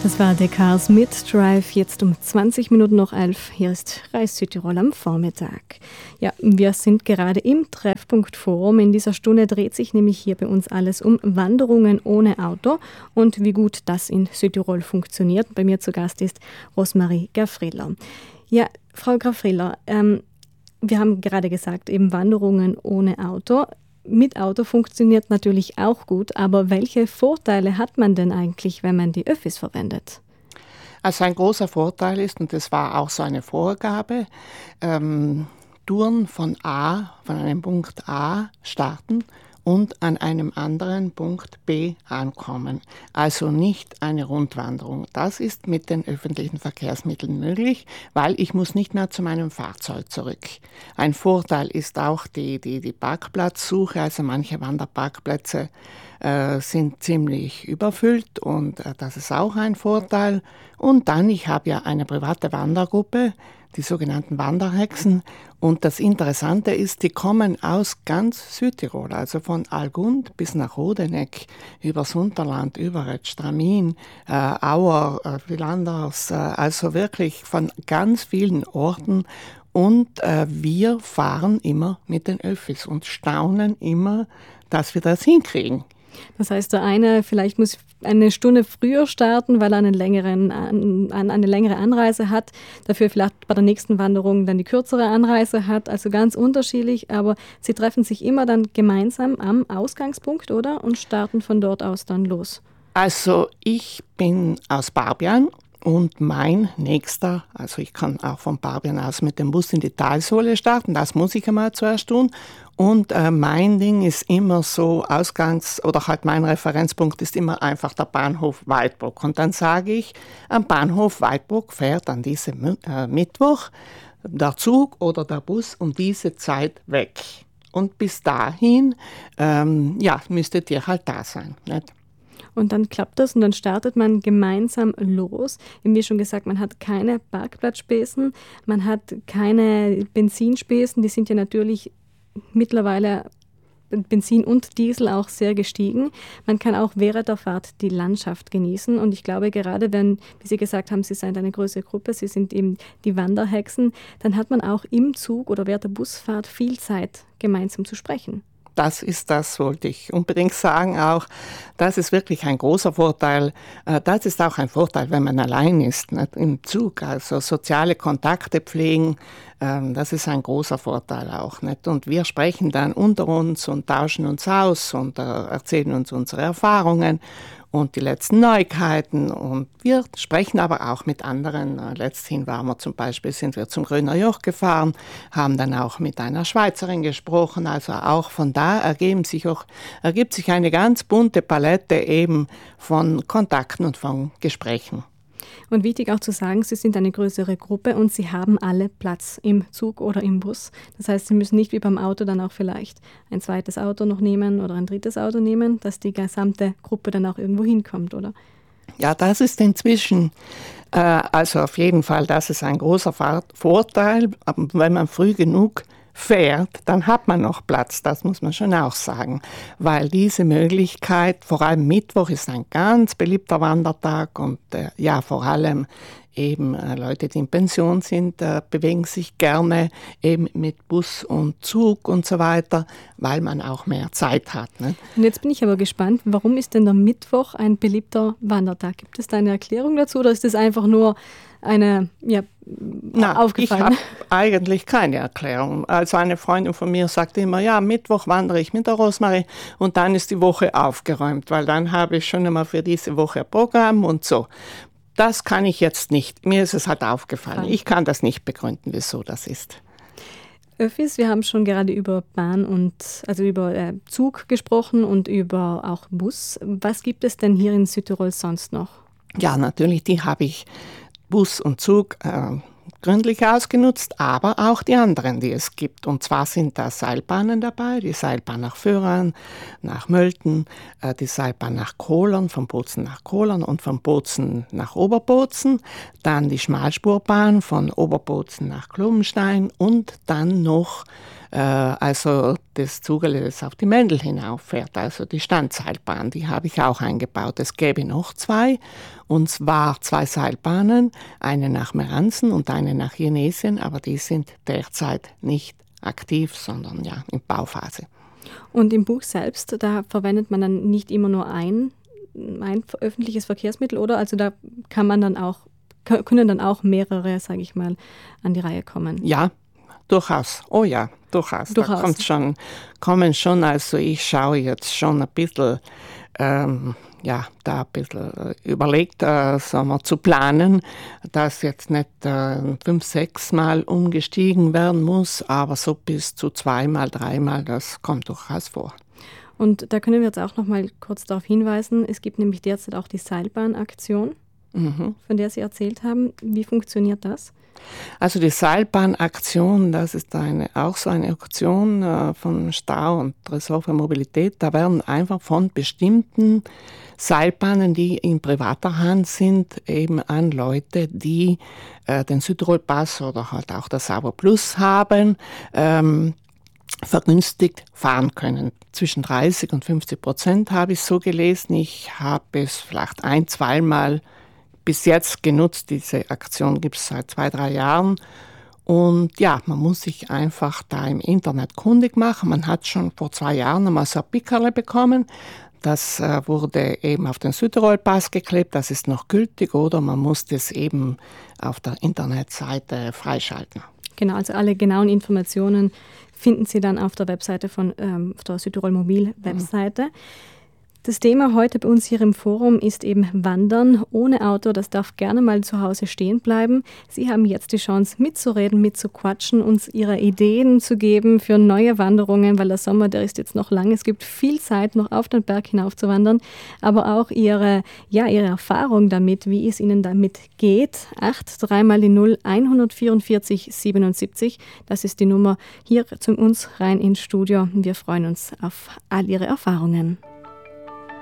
Das war Descartes mit Drive, jetzt um 20 Minuten nach 11. Hier ist Reis Südtirol am Vormittag. Ja, wir sind gerade im Treffpunkt Forum. In dieser Stunde dreht sich nämlich hier bei uns alles um Wanderungen ohne Auto und wie gut das in Südtirol funktioniert. Bei mir zu Gast ist Rosmarie Gavriller. Ja, Frau Gavriller, wir haben gerade gesagt, eben Wanderungen ohne Auto. Mit Auto funktioniert natürlich auch gut, aber welche Vorteile hat man denn eigentlich, wenn man die Öffis verwendet? Also ein großer Vorteil ist, und das war auch so eine Vorgabe, Touren von einem Punkt A starten und an einem anderen Punkt B ankommen. Also nicht eine Rundwanderung. Das ist mit den öffentlichen Verkehrsmitteln möglich, weil ich muss nicht mehr zu meinem Fahrzeug zurück. Ein Vorteil ist auch die Parkplatzsuche. Also manche Wanderparkplätze sind ziemlich überfüllt und das ist auch ein Vorteil. Und dann, ich habe ja eine private Wandergruppe, die sogenannten Wanderhexen. Und das Interessante ist, die kommen aus ganz Südtirol, also von Algund bis nach Rodeneck, über Sunderland, Überetsch, Stramin, Auer, Villanders, also wirklich von ganz vielen Orten. Und wir fahren immer mit den Öffis und staunen immer, dass wir das hinkriegen. Das heißt, der eine vielleicht muss eine Stunde früher starten, weil er eine längere Anreise hat, dafür vielleicht bei der nächsten Wanderung dann die kürzere Anreise hat, also ganz unterschiedlich, aber sie treffen sich immer dann gemeinsam am Ausgangspunkt, oder? Und starten von dort aus dann los. Also ich bin aus Barbian. Und mein nächster, also ich kann auch von Barbian aus mit dem Bus in die Talsohle starten, das muss ich einmal zuerst tun. Und mein Ding ist immer so, oder halt mein Referenzpunkt ist immer einfach der Bahnhof Waldbruck. Und dann sage ich, am Bahnhof Waldbruck fährt an diesem Mittwoch der Zug oder der Bus um diese Zeit weg. Und bis dahin, müsstet ihr halt da sein, nicht? Und dann klappt das und dann startet man gemeinsam los. Wie schon gesagt, man hat keine Parkplatzspesen, man hat keine Benzinspesen, die sind ja natürlich mittlerweile Benzin und Diesel auch sehr gestiegen. Man kann auch während der Fahrt die Landschaft genießen und ich glaube, gerade wenn, wie Sie gesagt haben, Sie sind eine größere Gruppe, Sie sind eben die Wanderhexen, dann hat man auch im Zug oder während der Busfahrt viel Zeit, gemeinsam zu sprechen. Das wollte ich unbedingt sagen auch. Das ist wirklich ein großer Vorteil. Das ist auch ein Vorteil, wenn man allein ist, nicht? Im Zug. Also soziale Kontakte pflegen, das ist ein großer Vorteil auch, nicht? Und wir sprechen dann unter uns und tauschen uns aus und erzählen uns unsere Erfahrungen und die letzten Neuigkeiten. Und wir sprechen aber auch mit anderen. Letzthin sind wir zum Grüner Joch gefahren, haben dann auch mit einer Schweizerin gesprochen. Also auch von da ergibt sich eine ganz bunte Palette eben von Kontakten und von Gesprächen. Und wichtig auch zu sagen, Sie sind eine größere Gruppe und Sie haben alle Platz im Zug oder im Bus. Das heißt, Sie müssen nicht wie beim Auto dann auch vielleicht ein zweites Auto noch nehmen oder ein drittes Auto nehmen, dass die gesamte Gruppe dann auch irgendwo hinkommt, oder? Ja, das ist inzwischen, also auf jeden Fall, das ist ein großer Vorteil. Aber wenn man früh genug fährt, dann hat man noch Platz, das muss man schon auch sagen, weil diese Möglichkeit, vor allem Mittwoch ist ein ganz beliebter Wandertag und vor allem eben Leute, die in Pension sind, bewegen sich gerne eben mit Bus und Zug und so weiter, weil man auch mehr Zeit hat. Ne? Und jetzt bin ich aber gespannt, warum ist denn der Mittwoch ein beliebter Wandertag? Gibt es da eine Erklärung dazu oder ist das einfach nur aufgefallen? Ich habe eigentlich keine Erklärung. Also eine Freundin von mir sagte immer, ja, Mittwoch wandere ich mit der Rosmarie und dann ist die Woche aufgeräumt, weil dann habe ich schon einmal für diese Woche ein Programm und so. Das kann ich jetzt nicht. Mir ist es halt aufgefallen. Ich kann das nicht begründen, wieso das ist. Öffis, wir haben schon gerade über über Zug gesprochen und über auch Bus. Was gibt es denn hier in Südtirol sonst noch? Ja, natürlich, die habe ich Bus und Zug gründlich ausgenutzt, aber auch die anderen, die es gibt. Und zwar sind da Seilbahnen dabei, die Seilbahn nach Föhran, nach Mölten, die Seilbahn nach Kohlern, von Bozen nach Kohlern und von Bozen nach Oberbozen, dann die Schmalspurbahn von Oberbozen nach Klubenstein und dann noch also das Zugel, das auf die Mendel hinauffährt, also die Standseilbahn, die habe ich auch eingebaut. Es gäbe noch 2, und zwar 2 Seilbahnen, eine nach Meranzen und eine nach Jenesien, aber die sind derzeit nicht aktiv, sondern ja in Bauphase. Und im Buch selbst, da verwendet man dann nicht immer nur ein öffentliches Verkehrsmittel, oder? Also da können dann auch mehrere, sage ich mal, an die Reihe kommen. Ja, durchaus. Oh ja, durchaus. Da kommen schon, also ich schaue jetzt schon ein bisschen, überlegt, sagen wir, zu planen, dass jetzt nicht 5-6 Mal umgestiegen werden muss, aber so bis zu 2-mal, 3-mal, das kommt durchaus vor. Und da können wir jetzt auch noch mal kurz darauf hinweisen, es gibt nämlich derzeit auch die Seilbahnaktion, von der Sie erzählt haben. Wie funktioniert das? Also die Seilbahnaktion, das ist auch so eine Aktion von Stau und Ressort für Mobilität. Da werden einfach von bestimmten Seilbahnen, die in privater Hand sind, eben an Leute, die den Südtirol-Pass oder halt auch das Savo Plus haben, vergünstigt fahren können. Zwischen 30% und 50% habe ich so gelesen. Ich habe es vielleicht 1-2 Mal bis jetzt genutzt. Diese Aktion gibt es seit 2-3 Jahren. Und ja, man muss sich einfach da im Internet kundig machen. Man hat schon vor 2 Jahren einmal so ein Pickerle bekommen. Das wurde eben auf den Südtirol-Pass geklebt. Das ist noch gültig, oder man muss das eben auf der Internetseite freischalten. Genau, also alle genauen Informationen finden Sie dann auf der Webseite von der Südtirol Mobil Webseite. Das Thema heute bei uns hier im Forum ist eben Wandern ohne Auto. Das darf gerne mal zu Hause stehen bleiben. Sie haben jetzt die Chance mitzureden, mitzuquatschen, uns Ihre Ideen zu geben für neue Wanderungen, weil der Sommer, der ist jetzt noch lang. Es gibt viel Zeit, noch auf den Berg hinauf zu wandern, aber auch Ihre Erfahrung damit, wie es Ihnen damit geht. 3 mal die 0 144 77. Das ist die Nummer hier zu uns rein ins Studio. Wir freuen uns auf all Ihre Erfahrungen.